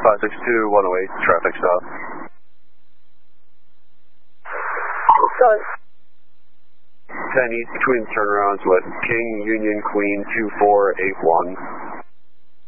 562-108, traffic stop. Go. 10 east between turnarounds with King, Union, Queen, 2481.